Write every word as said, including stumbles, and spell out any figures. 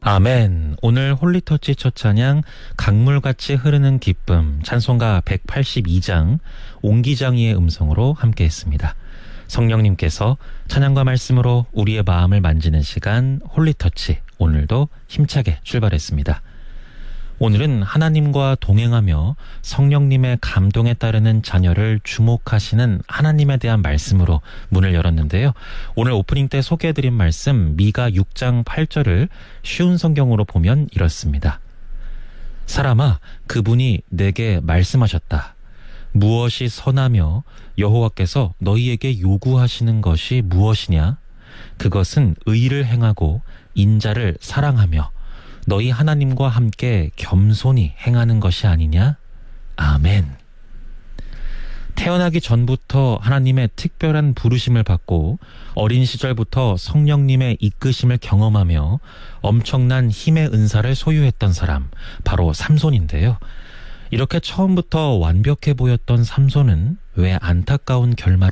아멘. 오늘 홀리터치 첫 찬양 강물같이 흐르는 기쁨 찬송가 백팔십이 장 옹기장이의 음성으로 함께했습니다. 성령님께서 찬양과 말씀으로 우리의 마음을 만지는 시간 홀리터치, 오늘도 힘차게 출발했습니다. 오늘은 하나님과 동행하며 성령님의 감동에 따르는 자녀를 주목하시는 하나님에 대한 말씀으로 문을 열었는데요. 오늘 오프닝 때 소개해드린 말씀 미가 육 장 팔 절을 쉬운 성경으로 보면 이렇습니다. 사람아, 그분이 내게 말씀하셨다. 무엇이 선하며 여호와께서 너희에게 요구하시는 것이 무엇이냐? 그것은 의를 행하고 인자를 사랑하며 너희 하나님과 함께 겸손히 행하는 것이 아니냐? 아멘. 태어나기 전부터 하나님의 특별한 부르심을 받고 어린 시절부터 성령님의 이끄심을 경험하며 엄청난 힘의 은사를 소유했던 사람, 바로 삼손인데요. 이렇게 처음부터 완벽해 보였던 삼손은 왜 안타까운 결말을